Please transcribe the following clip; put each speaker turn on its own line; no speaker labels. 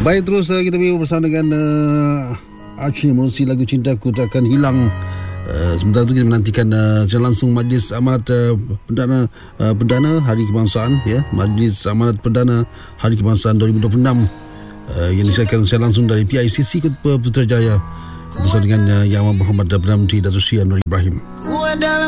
Baik, terus kita bersama dengan Archie menerusi lagu Cintaku Takkan Hilang. Sementara itu kita menantikan secara langsung Majlis Amanat Perdana Hari Kebangsaan, ya, Majlis Amanat Perdana Hari Kebangsaan 2026 yang disiarkan secara langsung dari PICC Kota Putrajaya bersama dengan Yang Amat Berhormat Perdana Menteri Datuk Seri Anwar Ibrahim.